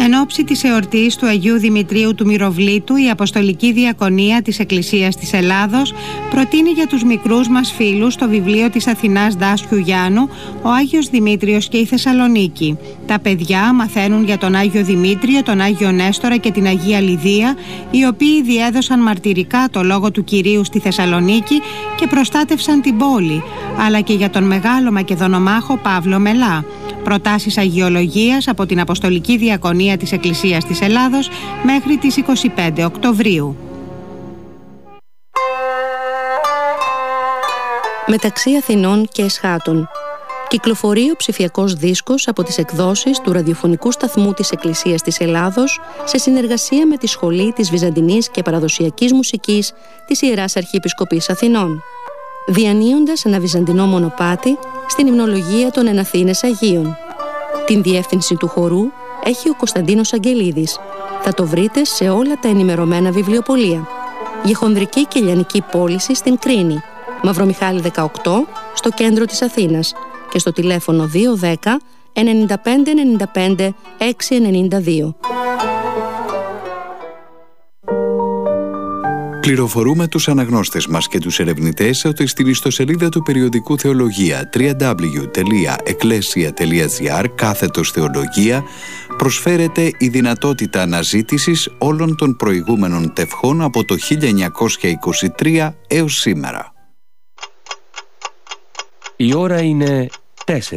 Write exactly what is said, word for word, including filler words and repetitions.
Εν ώψη της εορτής του Αγίου Δημητρίου του Μυροβλήτου, η Αποστολική Διακονία της Εκκλησίας της Ελλάδος προτείνει για τους μικρούς μας φίλους το βιβλίο της Αθηνάς Δάσκιου Γιάννου «Ο Άγιος Δημήτριος και η Θεσσαλονίκη». Τα παιδιά μαθαίνουν για τον Άγιο Δημήτριο, τον Άγιο Νέστορα και την Αγία Λιδία, οι οποίοι διέδωσαν μαρτυρικά το λόγο του Κυρίου στη Θεσσαλονίκη και προστάτευσαν την πόλη, αλλά και για τον μεγάλο Μακεδονομάχο Παύλο Μελά. Προτάσεις αγιολογίας από την Αποστολική Διακονία της Εκκλησίας της Ελλάδος μέχρι τις είκοσι πέντε Οκτωβρίου. Μεταξύ Αθηνών και Εσχάτων. Κυκλοφορεί ο ψηφιακός δίσκος από τις εκδόσεις του ραδιοφωνικού σταθμού της Εκκλησίας της Ελλάδος σε συνεργασία με τη Σχολή της Βυζαντινής και Παραδοσιακής Μουσικής της Ιεράς Αρχιεπισκοπής Αθηνών, διανύοντας ένα βυζαντινό μονοπάτι στην υμνολογία των Εναθήνες Αγίων. Την διεύθυνση του χορού έχει ο Κωνσταντίνος Αγγελίδης. Θα το βρείτε σε όλα τα ενημερωμένα βιβλιοπωλεία. Για χονδρική και λιανική πώληση στην Κρίνη, Μαυρομιχάλη δεκαοκτώ, στο κέντρο της Αθήνας, και στο τηλέφωνο δύο ένα μηδέν εννιά πέντε εννιά πέντε έξι εννιά δύο. Πληροφορούμε τους αναγνώστες μας και τους ερευνητές ότι στην ιστοσελίδα του περιοδικού Θεολογία double-u double-u double-u τελεία εκκλέσια τελεία gr κάθετος Θεολογία προσφέρεται η δυνατότητα αναζήτησης όλων των προηγούμενων τευχών από το χίλια εννιακόσια είκοσι τρία έως σήμερα. Η ώρα είναι τέσσερα.